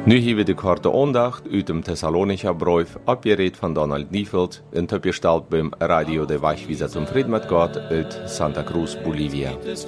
Nu hebben we de korte aandacht uit dem Thessalonischer Brief, abgeredet von Donald Niefeld, intergesteld beim Radio de Wachwieser zum Frieden mit Gott uit Santa Cruz, Bolivia.